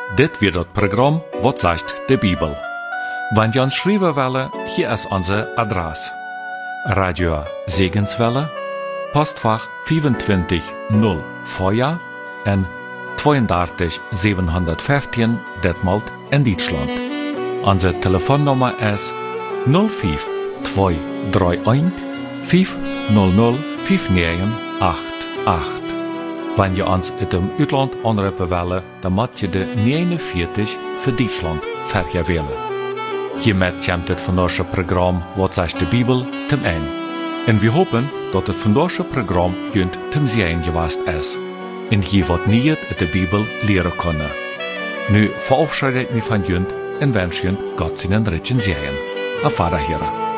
Dit wird das Programm «Was sagt die Bibel?». Wenn ihr uns schreiben wollt, hier ist unsere Adresse. Radio Segenswelle, Postfach 25 0 Feuer en 32 715 Detmold in Deutschland. Unsere Telefonnummer ist 05 231 500 5988. Wenn ihr uns in dem Utland anrufen wollt, dann müsst ihr de 49 für Deutschland vergewählen. Hiermit kommt das vandaagse Programm «Wat zegt de Bibel?» zum Ende. Und wir hoffen, dass das vandaagse Programm junt zum Sehen gewesen ist. Und je wat nieuw uit de Bibel leren kunnen. Nu verabschiede ik me van junt en wens junt God zijn rijtjen Sehen. Auf Wiederhören.